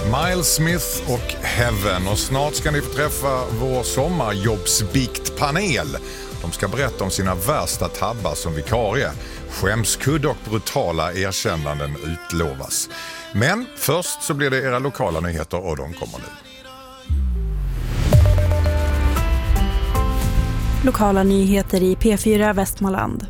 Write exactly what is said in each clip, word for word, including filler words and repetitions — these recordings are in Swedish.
Miles Smith och Heaven. Och snart ska ni få träffa vår sommarjobbsbiktpanel. De ska berätta om sina värsta tabbar som vikarie. Skämskudd och brutala erkännanden utlovas. Men först så blir det era lokala nyheter och de kommer nu. Lokala nyheter i P fyra Västmanland.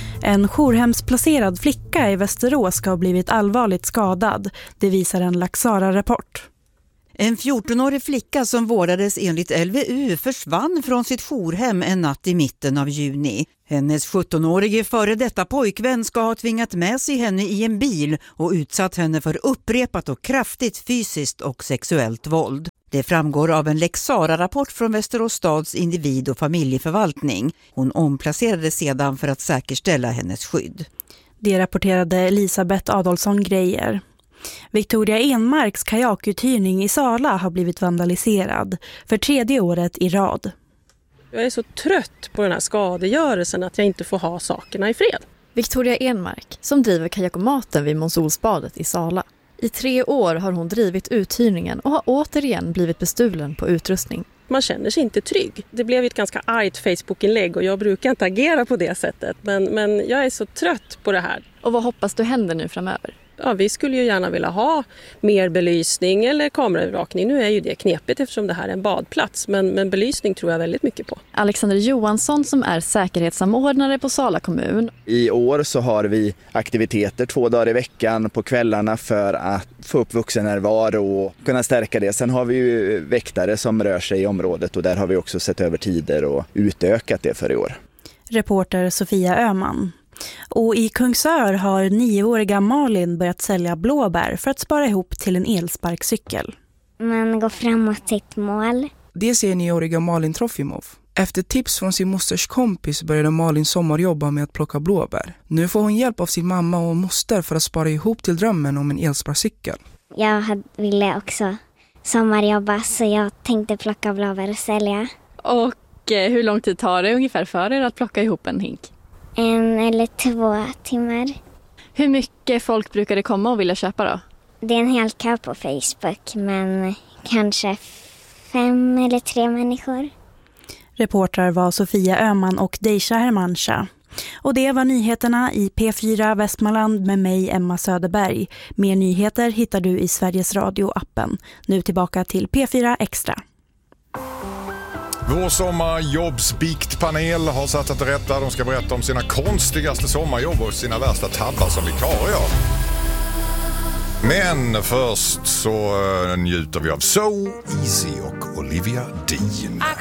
En jourhemsplacerad flicka i Västerås ska ha blivit allvarligt skadad. Det visar en Laxara-rapport. En fjortonårig flicka som vårdades enligt L V U försvann från sitt jourhem en natt i mitten av juni. Hennes sjuttonårige före detta pojkvän ska ha tvingat med sig henne i en bil och utsatt henne för upprepat och kraftigt fysiskt och sexuellt våld. Det framgår av en Laxara-rapport från Västerås stads individ- och familjeförvaltning. Hon omplacerades sedan för att säkerställa hennes skydd. Det rapporterade Elisabeth Adolfsson Grejer. Victoria Enmarks kajakuthyrning i Sala har blivit vandaliserad för tredje året i rad. Jag är så trött på den här skadegörelsen att jag inte får ha sakerna i fred. Victoria Enmark, som driver kajakomaten vid Monsolsbadet i Sala. I tre år har hon drivit uthyrningen och har återigen blivit bestulen på utrustning. Man känner sig inte trygg. Det blev ett ganska argt Facebook-inlägg och jag brukar inte agera på det sättet. Men, men jag är så trött på det här. Och vad hoppas du händer nu framöver? Ja, vi skulle ju gärna vilja ha mer belysning eller kameraövervakning. Nu är ju det knepigt eftersom det här är en badplats. Men, men belysning tror jag väldigt mycket på. Alexander Johansson som är säkerhetssamordnare på Sala kommun. I år så har vi aktiviteter två dagar i veckan på kvällarna för att få upp vuxennärvaro och kunna stärka det. Sen har vi ju väktare som rör sig i området och där har vi också sett över tider och utökat det för i år. Reporter Sofia Öhman. Och i Kungsör har nioåriga Malin börjat sälja blåbär för att spara ihop till en elsparkcykel. Man går framåt sitt mål. Det säger nioåriga Malin Trofimov. Efter tips från sin mosters kompis började Malin sommarjobba med att plocka blåbär. Nu får hon hjälp av sin mamma och moster för att spara ihop till drömmen om en elsparkcykel. Jag ville också sommarjobba så jag tänkte plocka blåbär och sälja. Och eh, hur lång tid tar det ungefär för er att plocka ihop en hink? En eller två timmar. Hur mycket folk brukar det komma och vilja köpa då? Det är en hel kö på Facebook, men kanske fem eller tre människor. Reportrar var Sofia Öhman och Deisha Hermancha. Och det var nyheterna i P fyra Västmanland med mig, Emma Söderberg. Mer nyheter hittar du i Sveriges Radio-appen. Nu tillbaka till P fyra Extra. Vår sommarjobbsbiktpanel har satt att rätta. De ska berätta om sina konstigaste sommarjobb och sina värsta tabbar som vikarier. Men först så njuter vi av So Easy och Olivia Dean.